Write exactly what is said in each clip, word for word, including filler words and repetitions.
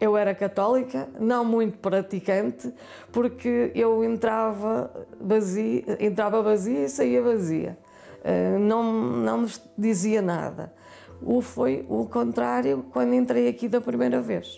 Eu era católica, não muito praticante, porque eu entrava vazia, entrava vazia e saía vazia. Não, não nos dizia nada. O foi o contrário quando entrei aqui da primeira vez.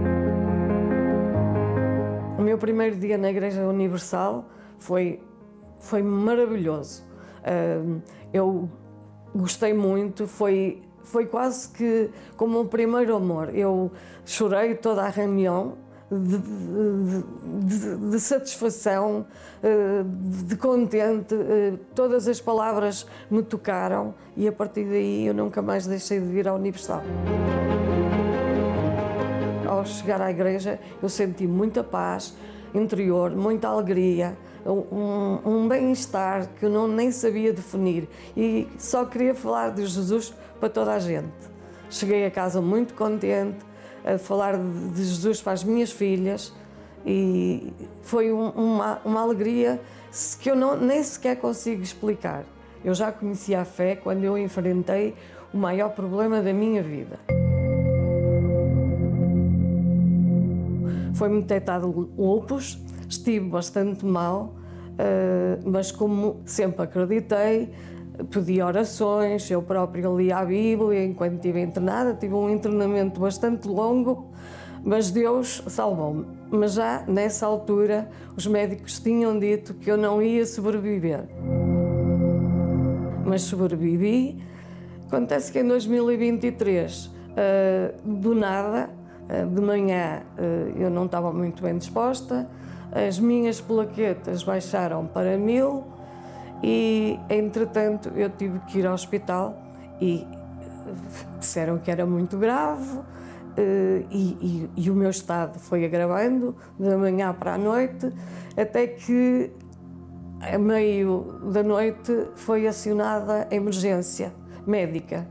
O meu primeiro dia na Igreja Universal foi, foi maravilhoso. Eu gostei muito, foi, foi quase que como o primeiro amor. Eu chorei toda a reunião de, de, de, de satisfação, de contente. Todas as palavras me tocaram e a partir daí eu nunca mais deixei de vir à Universal. Ao chegar à igreja eu senti muita paz interior, muita alegria, um, um bem-estar que eu não, nem sabia definir e só queria falar de Jesus para toda a gente. Cheguei a casa muito contente a falar de Jesus para as minhas filhas e foi um, uma, uma alegria que eu não, nem sequer consigo explicar. Eu já conhecia a fé quando eu enfrentei o maior problema da minha vida. Foi-me detectado lúpus, estive bastante mal, mas como sempre acreditei, pedi orações, eu própria li a Bíblia enquanto estive internada, tive um internamento bastante longo, mas Deus salvou-me. Mas já nessa altura os médicos tinham dito que eu não ia sobreviver. Mas sobrevivi. Acontece que em dois mil e vinte e três, do nada, de manhã eu não estava muito bem disposta, as minhas plaquetas baixaram para mil e, entretanto, eu tive que ir ao hospital e disseram que era muito grave e, e, e o meu estado foi agravando da manhã para a noite, até que, a meio da noite, foi acionada a emergência médica.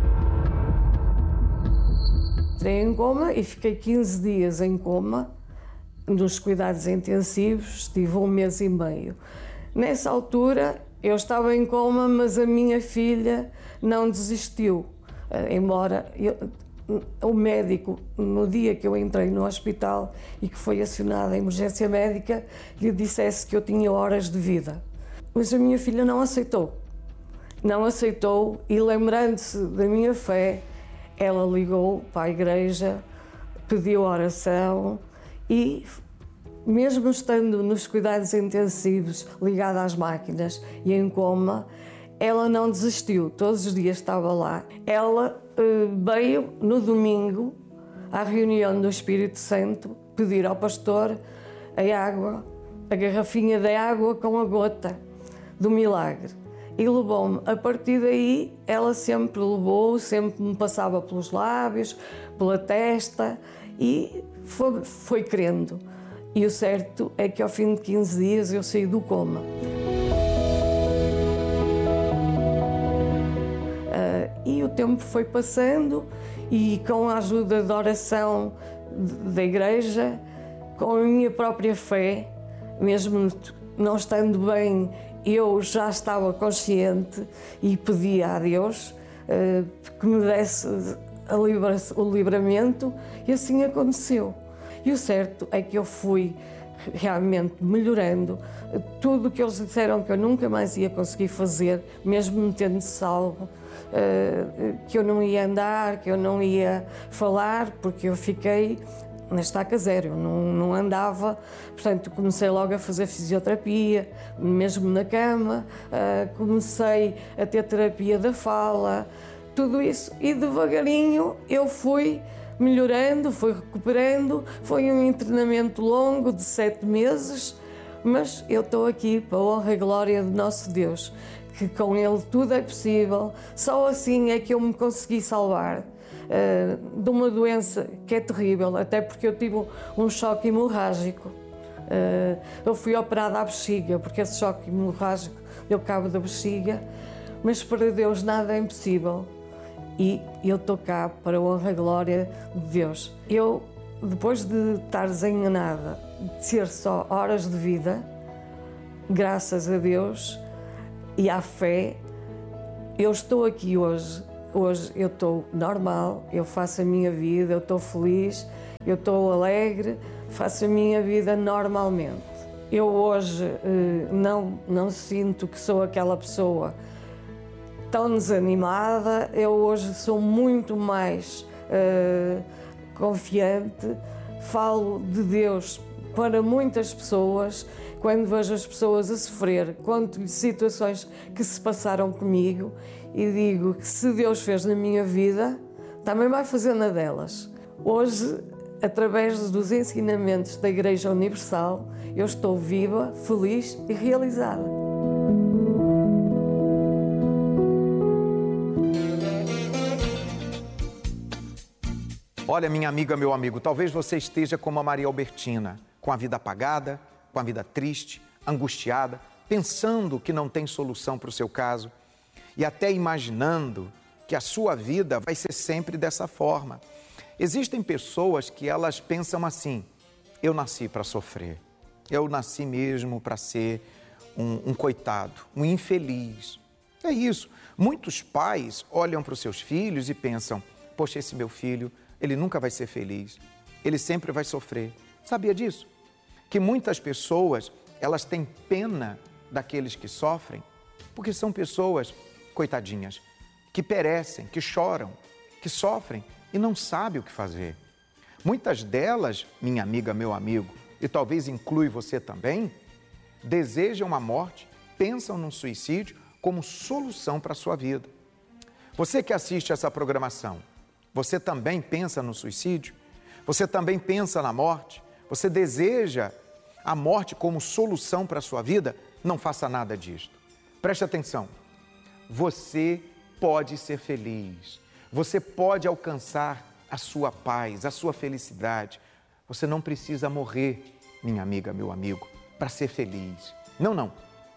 Entrei em coma e fiquei quinze dias em coma, nos cuidados intensivos, estive um mês e meio. Nessa altura, eu estava em coma, mas a minha filha não desistiu, embora eu, o médico, no dia que eu entrei no hospital e que foi acionada a emergência médica, lhe dissesse que eu tinha horas de vida. Mas a minha filha não aceitou. Não aceitou e, lembrando-se da minha fé, ela ligou para a igreja, pediu oração e, mesmo estando nos cuidados intensivos, ligada às máquinas e em coma, ela não desistiu, todos os dias estava lá. Ela uh, veio no domingo à reunião do Espírito Santo pedir ao pastor a água, a garrafinha de água com a gota do milagre. E levou-me. A partir daí, ela sempre levou, sempre me passava pelos lábios, pela testa e foi, foi crendo. E o certo é que ao fim de quinze dias eu saí do coma. Uh, e o tempo foi passando e com a ajuda da oração da igreja, com a minha própria fé, mesmo não estando bem, eu já estava consciente e pedia a Deus uh, que me desse a livra, o livramento e assim aconteceu. E o certo é que eu fui realmente melhorando. Tudo o que eles disseram que eu nunca mais ia conseguir fazer, mesmo me tendo salvo, uh, que eu não ia andar, que eu não ia falar, porque eu fiquei na estaca zero, eu não, não andava, portanto comecei logo a fazer fisioterapia, mesmo na cama, uh, comecei a ter terapia da fala, tudo isso, e devagarinho eu fui melhorando, fui recuperando, foi um internamento longo de sete meses, mas eu estou aqui para a honra e glória do nosso Deus, que com Ele tudo é possível, só assim é que eu me consegui salvar uh, de uma doença que é terrível, até porque eu tive um choque hemorrágico. Uh, eu fui operada à bexiga, porque esse choque hemorrágico deu cabo da bexiga, mas para Deus nada é impossível. E eu estou cá para a honra e glória de Deus. Eu, depois de estar desenganada, de ser só horas de vida, graças a Deus e à fé, eu estou aqui hoje hoje eu estou normal, eu faço a minha vida, eu estou feliz, eu estou alegre, faço a minha vida normalmente. Eu hoje eh, não, não sinto que sou aquela pessoa tão desanimada, eu hoje sou muito mais eh, confiante, falo de Deus para muitas pessoas, quando vejo as pessoas a sofrer, conto-lhe situações que se passaram comigo e digo que se Deus fez na minha vida, também vai fazer na delas. Hoje, através dos ensinamentos da Igreja Universal, eu estou viva, feliz e realizada. Olha, minha amiga, meu amigo, talvez você esteja como a Maria Albertina, com a vida apagada, com a vida triste, angustiada, pensando que não tem solução para o seu caso e até imaginando que a sua vida vai ser sempre dessa forma. Existem pessoas que elas pensam assim: eu nasci para sofrer, eu nasci mesmo para ser um, um coitado, um infeliz. É isso. Muitos pais olham para os seus filhos e pensam: poxa, esse meu filho, ele nunca vai ser feliz, ele sempre vai sofrer. Sabia disso? Que muitas pessoas, elas têm pena daqueles que sofrem, porque são pessoas, coitadinhas, que perecem, que choram, que sofrem e não sabem o que fazer. Muitas delas, minha amiga, meu amigo, e talvez inclui você também, desejam a morte, pensam no suicídio como solução para a sua vida. Você que assiste essa programação, você também pensa no suicídio? Você também pensa na morte? Você deseja a morte como solução para a sua vida? Não faça nada disto. Preste atenção. Você pode ser feliz. Você pode alcançar a sua paz, a sua felicidade. Você não precisa morrer, minha amiga, meu amigo, para ser feliz. Não, não.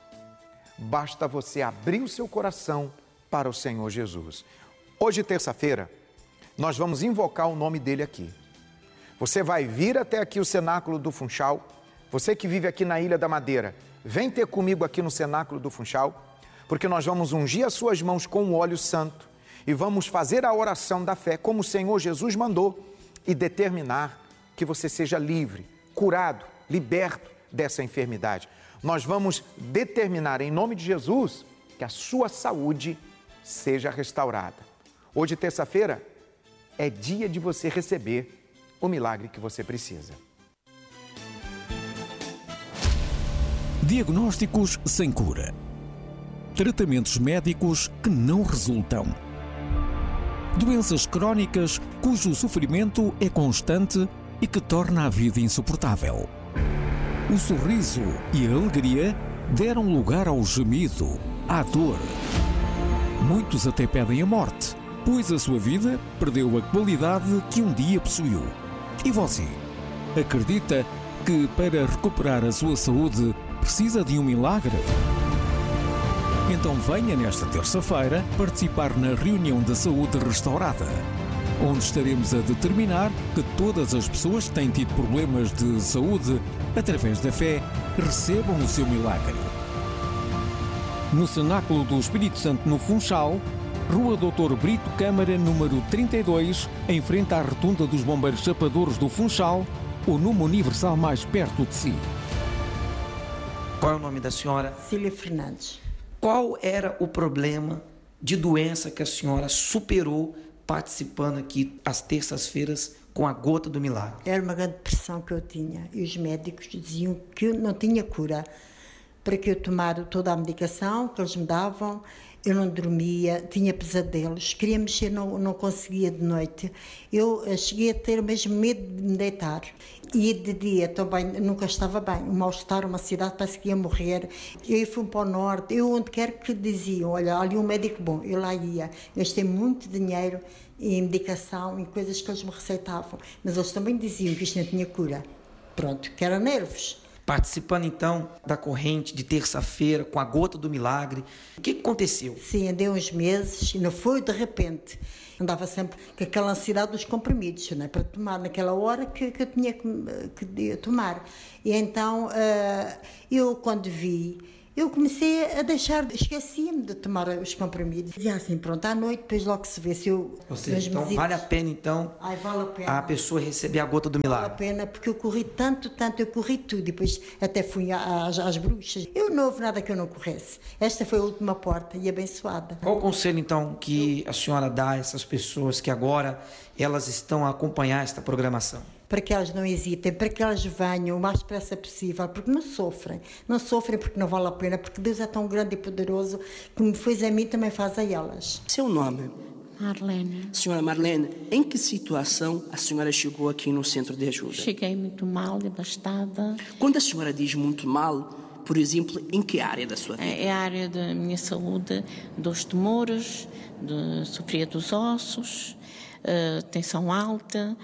Basta você abrir o seu coração para o Senhor Jesus. Hoje, terça-feira, nós vamos invocar o nome dele aqui. Você vai vir até aqui o Cenáculo do Funchal. Você que vive aqui na Ilha da Madeira, vem ter comigo aqui no Cenáculo do Funchal, porque nós vamos ungir as suas mãos com o óleo santo e vamos fazer a oração da fé, como o Senhor Jesus mandou, e determinar que você seja livre, curado, liberto dessa enfermidade. Nós vamos determinar, em nome de Jesus, que a sua saúde seja restaurada. Hoje, terça-feira, é dia de você receber o milagre que você precisa. Diagnósticos sem cura. Tratamentos médicos que não resultam. Doenças crónicas cujo sofrimento é constante e que torna a vida insuportável. O sorriso e a alegria deram lugar ao gemido, à dor. Muitos até pedem a morte, pois a sua vida perdeu a qualidade que um dia possuiu. E você, acredita que para recuperar a sua saúde precisa de um milagre? Então venha nesta terça-feira participar na reunião da saúde restaurada, onde estaremos a determinar que todas as pessoas que têm tido problemas de saúde, através da fé, recebam o seu milagre. No Cenáculo do Espírito Santo, no Funchal, Rua doutor Brito Câmara, número trinta e dois, em frente à Rotunda dos Bombeiros Chapadores do Funchal, o número universal mais perto de si. Qual é o nome da senhora? Cília Fernandes. Qual era o problema de doença que a senhora superou participando aqui às terças-feiras com a gota do milagre? Era uma grande depressão que eu tinha e os médicos diziam que eu não tinha cura, para que eu tomar toda a medicação que eles me davam. Eu não dormia, tinha pesadelos, queria mexer, não, não conseguia de noite. Eu cheguei a ter mesmo medo de me deitar. E de dia também nunca estava bem. O mal-estar, uma cidade, parece que ia morrer. Eu fui para o norte, eu onde quer que diziam, olha, ali um médico bom, eu lá ia. Gastei muito dinheiro em medicação, em coisas que eles me receitavam. Mas eles também diziam que isto não tinha cura. Pronto, que era nervos. Participando então da corrente de terça-feira com a gota do milagre, o que aconteceu? Sim, andei uns meses e não foi de repente. Andava sempre com aquela ansiedade dos comprimidos, não é? Para tomar naquela hora que, que eu tinha que, que tomar. E então uh, eu quando vi, Eu comecei a deixar, esquecia-me de tomar os comprimidos. Dizia assim, pronto, à noite, depois logo se vê se eu... Ou seja, então vale a pena, então, Ai, vale a pena. a pessoa receber a gota do milagre. Vale a pena, porque eu corri tanto, tanto, eu corri tudo. E depois até fui às, às bruxas. Eu não houve nada que eu não corresse. Esta foi a última porta e abençoada. Qual o conselho, então, que a senhora dá a essas pessoas que agora elas estão a acompanhar esta programação? Para que elas não hesitem, para que elas venham o mais depressa possível, porque não sofrem. Não sofrem porque não vale a pena, porque Deus é tão grande e poderoso que me fez a mim, também faz a elas. Seu nome? Marlene. Senhora Marlene, em que situação a senhora chegou aqui no centro de ajuda? Cheguei muito mal, devastada. Quando a senhora diz muito mal, por exemplo, em que área da sua vida? É a área da minha saúde, dos tumores, de, sofria dos ossos, uh, tensão alta,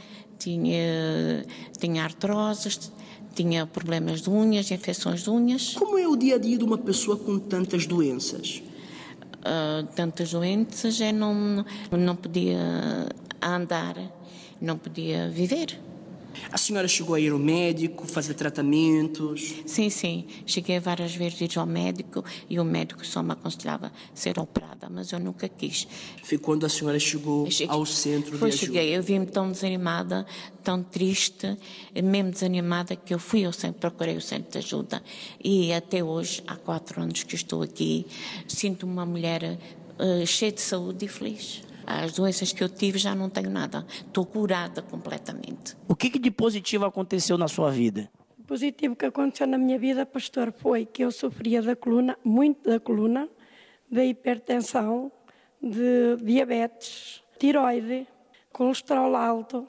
tinha, tinha artroses, tinha problemas de unhas, infecções de unhas. Como é o dia a dia de uma pessoa com tantas doenças? Uh, tantas doenças, eu não, não podia andar, não podia viver. A senhora chegou a ir ao médico, fazer tratamentos? Sim, sim. Cheguei várias vezes a ir ao médico e o médico só me aconselhava ser operada, mas eu nunca quis. Foi quando a senhora chegou cheguei, ao centro foi, de ajuda? Cheguei, eu vi-me tão desanimada, tão triste, mesmo desanimada, que eu fui, eu sempre procurei o centro de ajuda. E até hoje, há quatro anos que estou aqui, sinto-me uma mulher uh, cheia de saúde e feliz. As doenças que eu tive já não tenho nada. Estou curada completamente. O que, que de positivo aconteceu na sua vida? O positivo que aconteceu na minha vida, pastor, foi que eu sofria da coluna, muito da coluna, da hipertensão, de diabetes, tiroide, colesterol alto.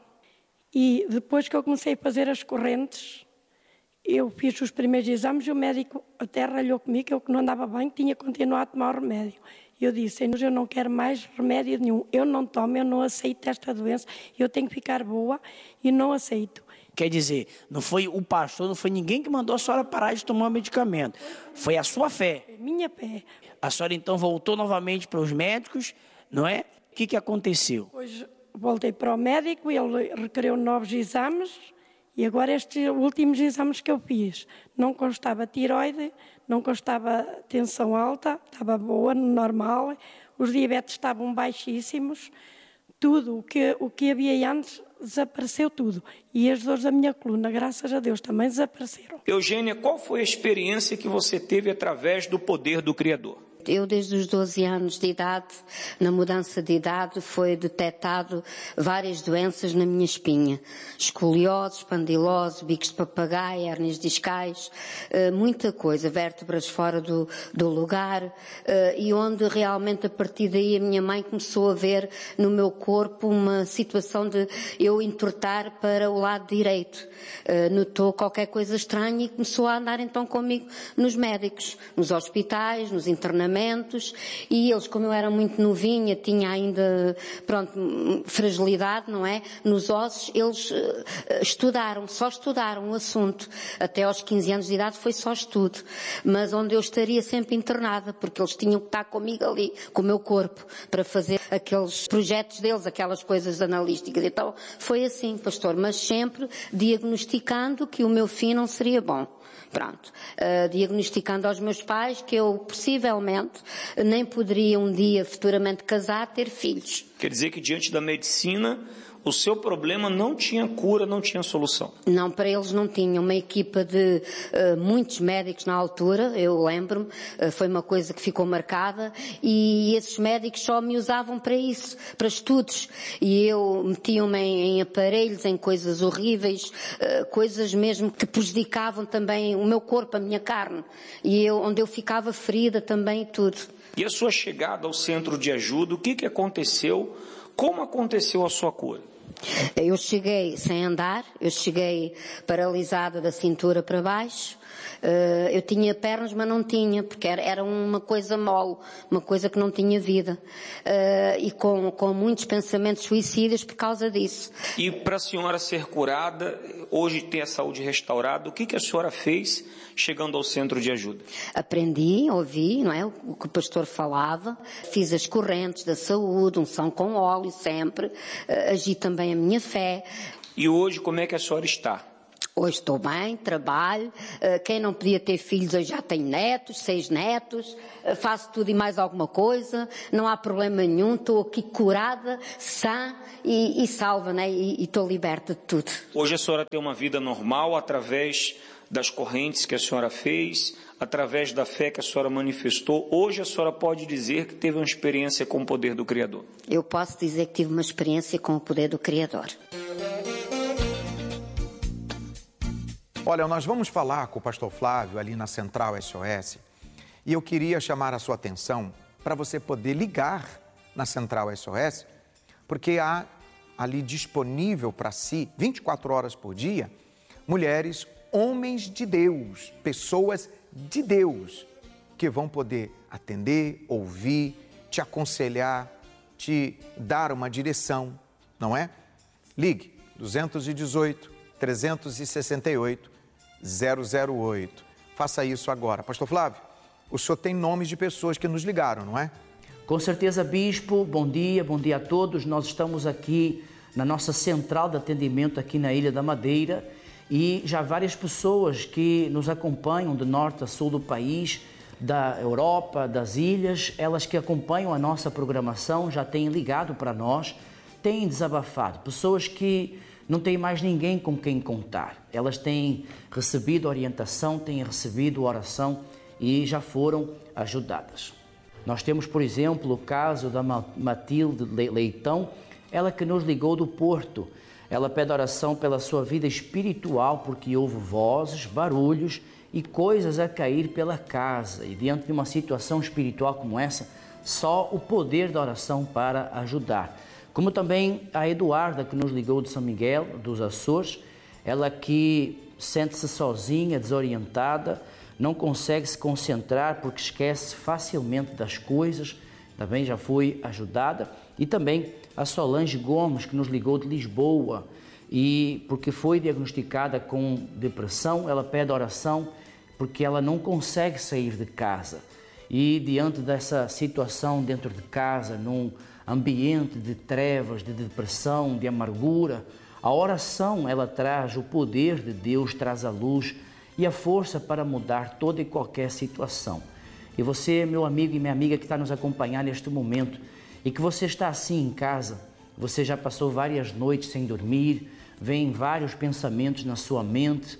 E depois que eu comecei a fazer as correntes, eu fiz os primeiros exames e o médico até ralhou comigo que eu que não andava bem, tinha continuado a tomar o remédio. Eu disse, eu não quero mais remédio nenhum, eu não tomo, eu não aceito esta doença, eu tenho que ficar boa e não aceito. Quer dizer, não foi o pastor, não foi ninguém que mandou a senhora parar de tomar o medicamento, foi a sua fé. Minha fé. A senhora então voltou novamente para os médicos, não é? O que, que aconteceu? Depois voltei para o médico, ele requeriu novos exames e agora estes últimos exames que eu fiz, não constava tiroide, não constava tensão alta, estava boa, normal, os diabetes estavam baixíssimos, tudo o que, o que havia antes desapareceu tudo. E as dores da minha coluna, graças a Deus, também desapareceram. Eugênia, qual foi a experiência que você teve através do poder do Criador? Eu, desde os doze anos de idade, na mudança de idade, foi detectado várias doenças na minha espinha. Escoliose, espondilose, bicos de papagaio, hérnias discais, muita coisa, vértebras fora do, do lugar, e onde realmente a partir daí a minha mãe começou a ver no meu corpo uma situação de eu entortar para o lado direito. Notou qualquer coisa estranha e começou a andar então comigo nos médicos, nos hospitais, nos internamentos, e eles, como eu era muito novinha, tinha ainda, pronto, fragilidade, não é? Nos ossos, eles uh, estudaram, só estudaram o assunto. Até aos quinze anos de idade foi só estudo. Mas onde eu estaria sempre internada, porque eles tinham que estar comigo ali, com o meu corpo, para fazer aqueles projetos deles, aquelas coisas analísticas. Então, foi assim, pastor, mas sempre diagnosticando que o meu fim não seria bom. Pronto, uh, diagnosticando aos meus pais que eu possivelmente nem poderia um dia futuramente casar, ter filhos. Quer dizer que diante da medicina o seu problema não tinha cura, não tinha solução? Não, para eles não tinha. Uma equipa de uh, muitos médicos na altura, eu lembro-me, uh, foi uma coisa que ficou marcada, e esses médicos só me usavam para isso, para estudos. E eu metiam-me em, em aparelhos, em coisas horríveis, uh, coisas mesmo que prejudicavam também o meu corpo, a minha carne. E eu, onde eu ficava ferida também e tudo. E a sua chegada ao centro de ajuda, o que, que aconteceu? Como aconteceu a sua cura? Eu cheguei sem andar, eu cheguei paralisada da cintura para baixo. Uh, eu tinha pernas, mas não tinha, porque era, era uma coisa mole, uma coisa que não tinha vida. Uh, e com, com muitos pensamentos suicidas por causa disso. E para a senhora ser curada, hoje ter a saúde restaurada, o que, que a senhora fez chegando ao centro de ajuda? Aprendi, ouvi, não é, o que o pastor falava, fiz as correntes da saúde, unção com óleo sempre, uh, agi também a minha fé. E hoje como é que a senhora está? Hoje estou bem, trabalho. Quem não podia ter filhos, hoje já tenho netos, seis netos. Faço tudo e mais alguma coisa. Não há problema nenhum. Estou aqui curada, sã e, e salva, né? E estou liberta de tudo. Hoje a senhora tem uma vida normal através das correntes que a senhora fez, através da fé que a senhora manifestou. Hoje a senhora pode dizer que teve uma experiência com o poder do Criador? Eu posso dizer que tive uma experiência com o poder do Criador. Olha, nós vamos falar com o pastor Flávio ali na Central S O S e eu queria chamar a sua atenção para você poder ligar na Central S O S, porque há ali disponível para si, vinte e quatro horas por dia, mulheres, homens de Deus, pessoas de Deus, que vão poder atender, ouvir, te aconselhar, te dar uma direção, não é? Ligue dois um oito, três seis oito, zero zero oito. Faça isso agora. Pastor Flávio, o senhor tem nomes de pessoas que nos ligaram, não é? Com certeza, bispo. Bom dia, bom dia a todos. Nós estamos aqui na nossa central de atendimento aqui na Ilha da Madeira e já várias pessoas que nos acompanham do norte a sul do país, da Europa, das ilhas, elas que acompanham a nossa programação já têm ligado para nós, têm desabafado. Pessoas que não têm mais ninguém com quem contar. Elas têm recebido orientação, têm recebido oração e já foram ajudadas. Nós temos, por exemplo, o caso da Matilde Leitão, ela que nos ligou do Porto. Ela pede oração pela sua vida espiritual, porque houve vozes, barulhos e coisas a cair pela casa. E diante de uma situação espiritual como essa, só o poder da oração para ajudar. Como também a Eduarda, que nos ligou de São Miguel, dos Açores, ela que sente-se sozinha, desorientada, não consegue se concentrar porque esquece facilmente das coisas, também já foi ajudada. E também a Solange Gomes, que nos ligou de Lisboa, e porque foi diagnosticada com depressão, ela pede oração porque ela não consegue sair de casa. E diante dessa situação dentro de casa, num ambiente de trevas, de depressão, de amargura, a oração ela traz o poder de Deus, traz a luz e a força para mudar toda e qualquer situação. E você, meu amigo e minha amiga que está nos acompanhando neste momento, e que você está assim em casa, você já passou várias noites sem dormir, vem vários pensamentos na sua mente,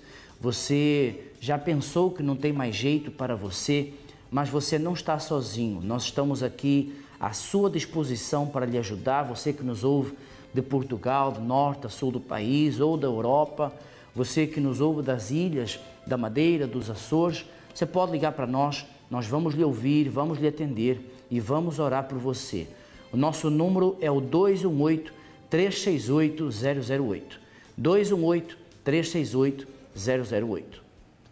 você já pensou que não tem mais jeito para você, mas você não está sozinho. Nós estamos aqui à sua disposição para lhe ajudar, você que nos ouve de Portugal, do norte a sul do país ou da Europa, você que nos ouve das ilhas da Madeira, dos Açores, você pode ligar para nós, nós vamos lhe ouvir, vamos lhe atender e vamos orar por você. O nosso número é o dois um oito, três seis oito, zero zero oito. dois um oito, três seis oito, zero zero oito.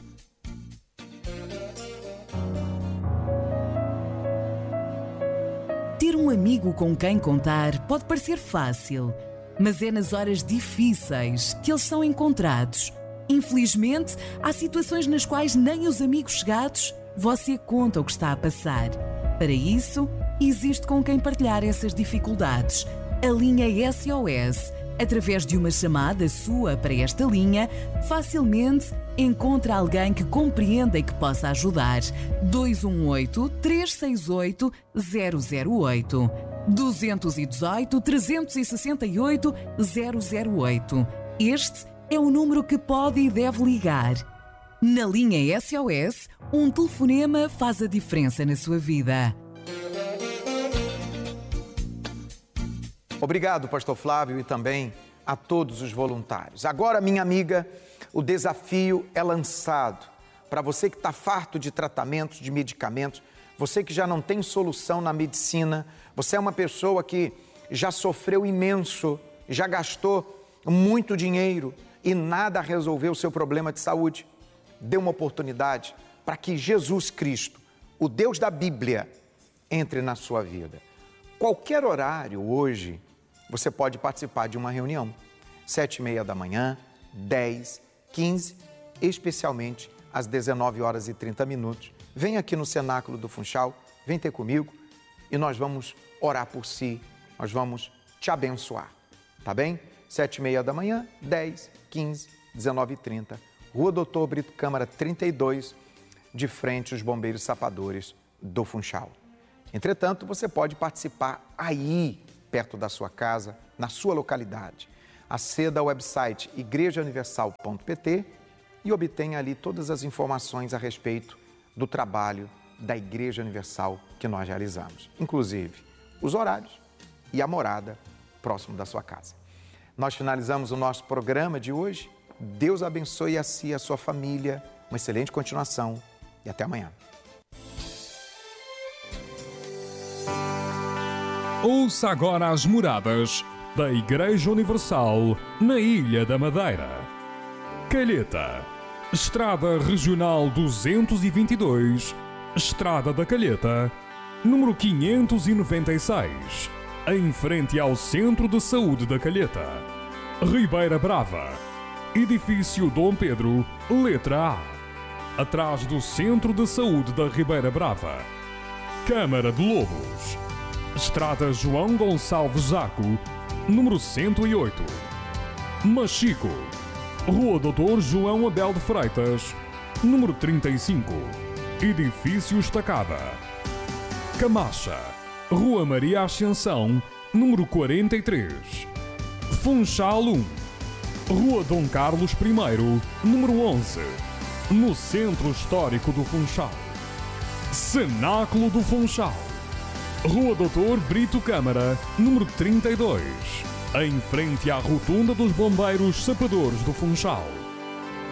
Ter um amigo com quem contar pode parecer fácil, mas é nas horas difíceis que eles são encontrados. Infelizmente, há situações nas quais nem os amigos chegados você conta o que está a passar. Para isso, existe com quem partilhar essas dificuldades. A linha S O S, através de uma chamada sua para esta linha, facilmente encontra alguém que compreenda e que possa ajudar. dois um oito, três seis oito, zero zero oito. dois um oito, três seis oito, zero zero oito. Este é o número que pode e deve ligar. Na linha S O S, um telefonema faz a diferença na sua vida. Obrigado, pastor Flávio, e também a todos os voluntários. Agora, minha amiga, o desafio é lançado para você que está farto de tratamentos, de medicamentos, você que já não tem solução na medicina, você é uma pessoa que já sofreu imenso, já gastou muito dinheiro e nada resolveu o seu problema de saúde. Dê uma oportunidade para que Jesus Cristo, o Deus da Bíblia, entre na sua vida. Qualquer horário hoje, você pode participar de uma reunião. Sete e meia da manhã, dez, quinze, especialmente às dezenove horas e trinta minutos. Vem aqui no Cenáculo do Funchal, vem ter comigo e nós vamos orar por si, nós vamos te abençoar, tá bem? Sete e meia da manhã, dez, quinze, dezenove e trinta, Rua Doutor Brito Câmara trinta e dois, de frente aos Bombeiros Sapadores do Funchal. Entretanto, você pode participar aí, perto da sua casa, na sua localidade. Aceda ao website igreja universal ponto p t e obtenha ali todas as informações a respeito do trabalho da Igreja Universal que nós realizamos, inclusive os horários e a morada próximo da sua casa. Nós finalizamos o nosso programa de hoje. Deus abençoe a si e a sua família. Uma excelente continuação e até amanhã. Ouça agora as moradas da Igreja Universal na Ilha da Madeira. Calheta, Estrada Regional duzentos e vinte e dois, Estrada da Calheta, número quinhentos e noventa e seis, em frente ao Centro de Saúde da Calheta. Ribeira Brava, Edifício Dom Pedro, letra A, atrás do Centro de Saúde da Ribeira Brava. Câmara de Lobos, Estrada João Gonçalves Zaco, número cento e oito. Machico, Rua Doutor João Abel de Freitas, número trinta e cinco, Edifício Estacada. Camacha, Rua Maria Ascensão, número quarenta e três. Funchal um, Rua Dom Carlos I, número onze, no Centro Histórico do Funchal. Cenáculo do Funchal, Rua Doutor Brito Câmara, número trinta e dois, em frente à Rotunda dos Bombeiros Sapadores do Funchal.